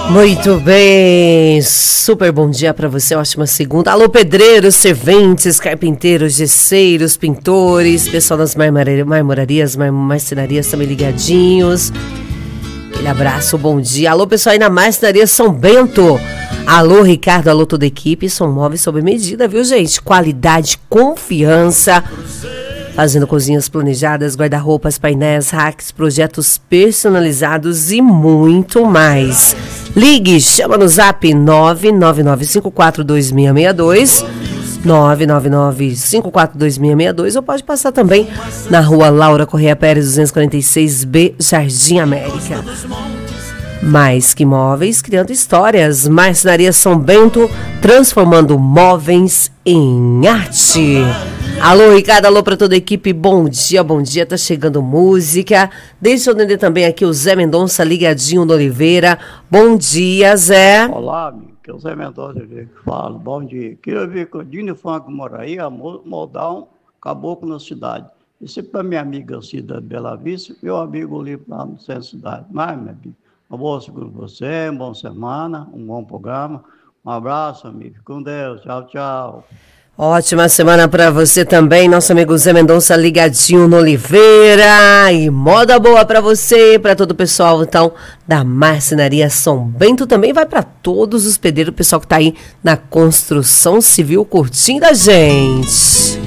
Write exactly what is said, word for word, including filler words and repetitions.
Muito bem, super bom dia para você, ótima segunda. Alô, pedreiros, serventes, carpinteiros, gesseiros, pintores, pessoal das marmorarias, marcenarias também ligadinhos. Aquele abraço, bom dia. Alô, pessoal aí na marcenaria São Bento. Alô, Ricardo, alô, toda a equipe. São móveis sob medida, viu, gente? Qualidade, confiança. Fazendo cozinhas planejadas, guarda-roupas, painéis, racks, projetos personalizados e muito mais. Ligue, chama no zap nove nove nove cinco quatro dois seis seis dois, nove nove nove cinco quatro dois seis seis dois, ou pode passar também na rua Laura Correia Pérez, duzentos e quarenta e seis B, Jardim América. Mais que móveis, criando histórias. Marcenaria São Bento, transformando móveis em arte. Alô, Ricardo, alô para toda a equipe, bom dia, bom dia, tá chegando música. Deixa eu atender também aqui o Zé Mendonça, ligadinho no Oliveira. Bom dia, Zé. Olá, amigo, que é o Zé Mendonça que falo, bom dia. Queria ver que o Dino Funk mora aí, a moldar um caboclo na cidade. Isso é para minha amiga Cida Bela Vista, meu amigo ali lá no centro da cidade. Mas, meu amigo, um bom seguro para você, uma boa semana, um bom programa. Um abraço, amigo, com Deus, tchau, tchau. Ótima semana para você também, nosso amigo Zé Mendonça ligadinho no Oliveira. E moda boa para você, para todo o pessoal então da Marcenaria São Bento. Também vai para todos os pedreiros, o pessoal que tá aí na construção civil curtindo a gente.